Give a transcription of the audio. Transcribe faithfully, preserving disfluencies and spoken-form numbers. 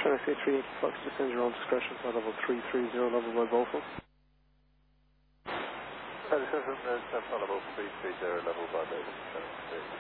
Trying to say three eighty Fox, descend your own discretion for level three three zero, level by Beaufort. Descend level three three zero, level by Beaufort.